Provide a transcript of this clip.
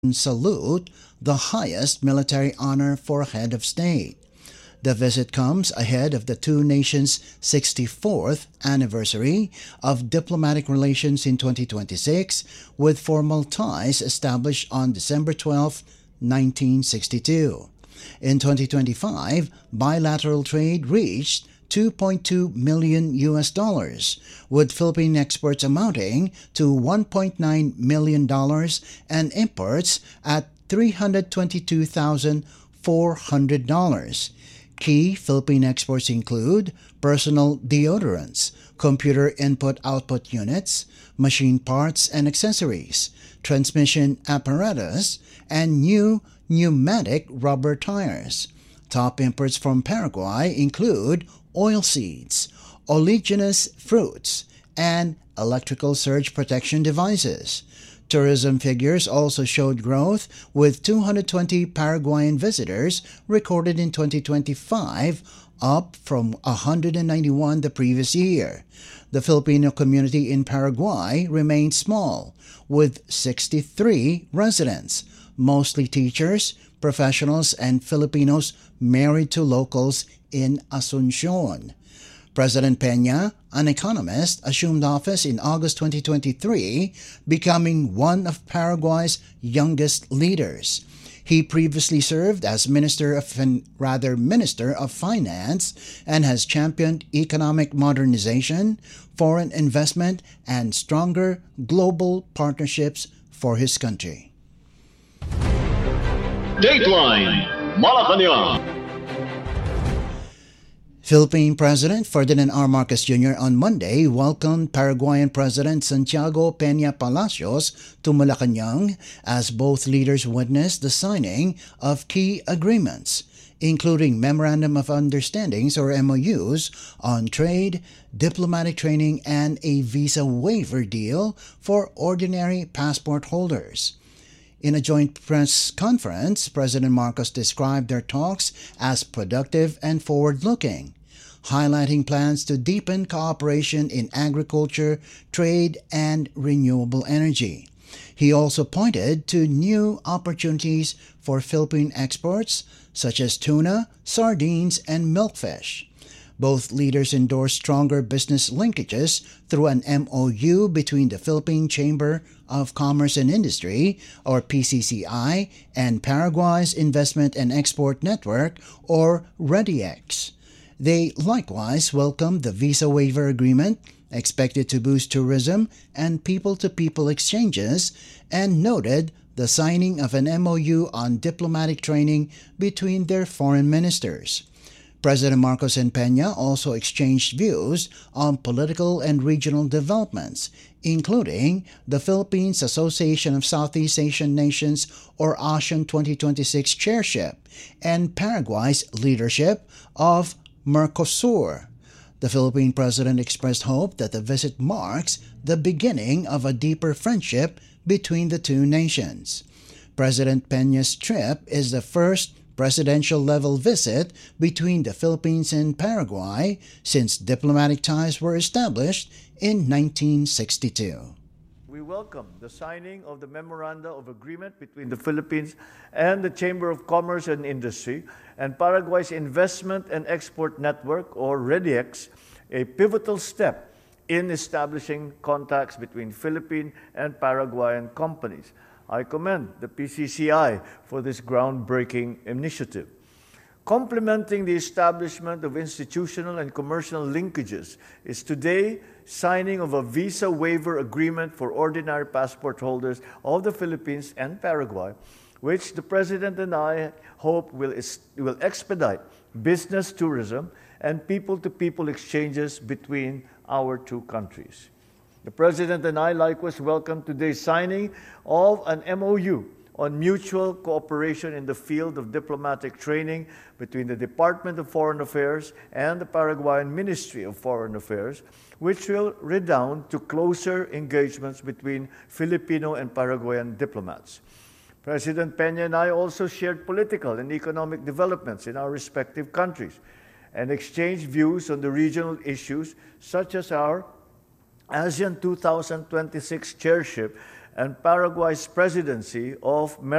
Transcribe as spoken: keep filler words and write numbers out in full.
salute, the highest military honor for a head of state. The visit comes ahead of the two nations' sixty-fourth anniversary of diplomatic relations in twenty twenty-six, with formal ties established on December twelfth, nineteen sixty-two. In twenty twenty-five, bilateral trade reached two point two million U S dollars, with Philippine exports amounting to one point nine million dollars and imports at three hundred twenty-two thousand four hundred dollars. Key Philippine exports include personal deodorants, computer input-output units, machine parts and accessories, transmission apparatus, and new pneumatic rubber tires. Top imports from Paraguay include oilseeds, oleaginous fruits, and electrical surge protection devices. Tourism figures also showed growth, with two hundred twenty Paraguayan visitors recorded in twenty twenty-five, up from one hundred ninety-one the previous year. The Filipino community in Paraguay remains small, with sixty-three residents, mostly teachers, professionals, and Filipinos married to locals in Asuncion. President Peña, an economist, assumed office in August twenty twenty-three, becoming one of Paraguay's youngest leaders. He previously served as Minister of fin- rather Minister of Finance and has championed economic modernization, foreign investment, and stronger global partnerships for his country. Dateline Malacanang. Philippine President Ferdinand R. Marcos Junior on Monday welcomed Paraguayan President Santiago Peña Palacios to Malacanang as both leaders witnessed the signing of key agreements, including Memorandum of Understandings or M O Us on trade, diplomatic training, and a visa waiver deal for ordinary passport holders. In a joint press conference, President Marcos described their talks as productive and forward-looking, highlighting plans to deepen cooperation in agriculture, trade, and renewable energy. He also pointed to new opportunities for Philippine exports, such as tuna, sardines, and milkfish. Both leaders endorsed stronger business linkages through an M O U between the Philippine Chamber of Commerce and Industry, or P C C I, and Paraguay's Investment and Export Network, or REDIEX. They likewise welcomed the visa waiver agreement, expected to boost tourism and people-to-people exchanges, and noted the signing of an M O U on diplomatic training between their foreign ministers. President Marcos and Peña also exchanged views on political and regional developments, including the Philippines Association of Southeast Asian Nations, or ASEAN twenty twenty-six chairship, and Paraguay's leadership of Mercosur. The Philippine president expressed hope that the visit marks the beginning of a deeper friendship between the two nations. President Peña's trip is the first presidential-level visit between the Philippines and Paraguay since diplomatic ties were established in nineteen sixty-two. We welcome the signing of the Memoranda of Agreement between the Philippines and the Chamber of Commerce and Industry and Paraguay's Investment and Export Network, or REDIEX, a pivotal step in establishing contacts between Philippine and Paraguayan companies. I commend the P C C I for this groundbreaking initiative. Complementing the establishment of institutional and commercial linkages is today signing of a visa waiver agreement for ordinary passport holders of the Philippines and Paraguay, which the President and I hope will, will expedite business tourism and people-to-people exchanges between our two countries. The President and I likewise welcome today's signing of an M O U on mutual cooperation in the field of diplomatic training between the Department of Foreign Affairs and the Paraguayan Ministry of Foreign Affairs, which will redound to closer engagements between Filipino and Paraguayan diplomats. President Peña and I also shared political and economic developments in our respective countries and exchanged views on the regional issues such as our ASEAN two thousand twenty-six chairship and Paraguay's presidency of